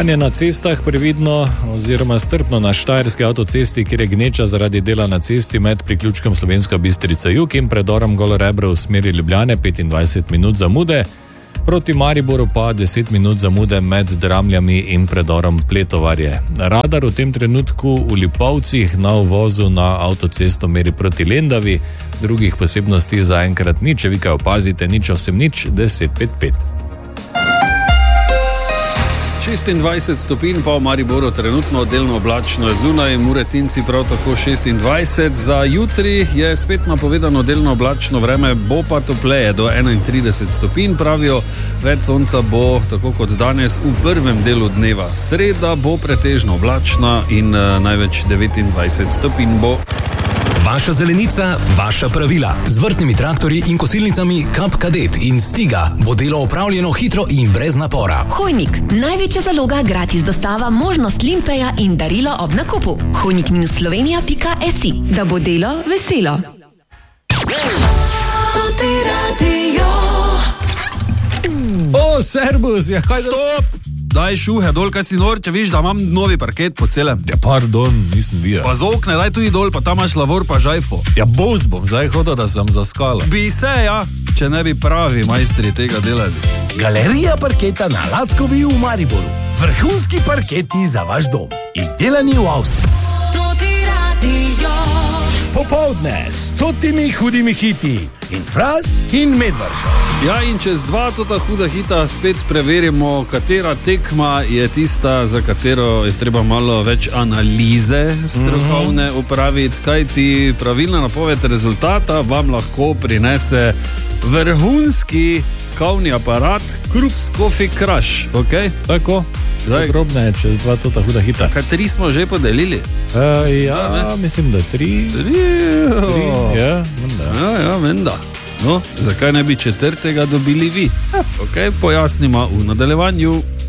Stanje na cestah previdno oziroma strpno na štajerski avtocesti, kjer je gneča zaradi dela na cesti med priključkom Slovenska Bistrica Jug in predorom Golorebro v smeri Ljubljane 25 minut zamude, proti Mariboru pa 10 minut zamude med Dramljami in predorom Pletovarje. Radar v tem trenutku v Lipovcih na uvozu na avtocesto meri proti Lendavi, drugih posebnosti zaenkrat ni, če vi kaj opazite, nič 1055. 26 stopinj pa v Mariboru, trenutno delno oblačno je zunaj, Muretinci prav tako 26. Za jutri je spet napovedano delno oblačno vreme, bo pa topleje do 31 stopinj, pravijo, več sonca bo, tako kot danes, v prvem delu dneva. Sreda bo pretežno oblačna in največ 29 stopinj bo. Vaša zelenica, vaša pravila. Z vrtnimi traktorji in kosilnicami Kap Kadet in Stiga bo delo opravljeno hitro in brez napora. Hojnik, največja zaloga, gratis dostava, možnost limpeja in darilo ob nakupu. hojnik-slovenija.si, da bo delo veselo. O, servus, ja, kaj stop! Daj šuhe dol, kaj si nor, če viš, da imam novi parket po celem. Ja, pardon, nisem bil. Pa z okne, daj tudi dol, pa tam imaš lavor pa žajfo. Ja, boz bom zdaj hodil, da sem zaskala. Bi se, ja, če ne bi pravi majstri tega delali. Galerija parketa na Lackovi v Mariboru. Vrhunski parketi za vaš dom. Izdelani v Avstriji. Popoldne s 100 hudimi hiti in Fras in Medvrša. Ja, in čez 2 tota huda hita spet preverimo, katera tekma je tista, za katero je treba malo več analize strokovne upraviti, kajti pravilna napoved rezultata vam lahko prinese vrhunski kavni aparat Krups Coffee Crush, ok? Tako. Podrobne je čez 2 tota huda hita. Kaj 3 smo že podelili? Ja, mislim, da 3. 3, ja, menda. Ja, menda. No, zakaj ne bi 4. dobili vi? Ok, pojasnimo v nadaljevanju.